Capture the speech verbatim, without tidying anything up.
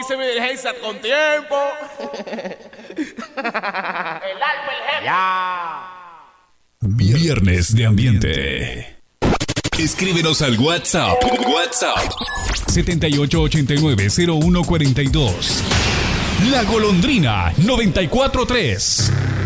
hice mi diligencia con tiempo. El alfa, el jefe. Ya. Viernes de ambiente. Escríbenos al WhatsApp. WhatsApp. setenta y ocho ochenta y nueve cero uno cuarenta y dos. La Golondrina noventa y cuatro tres.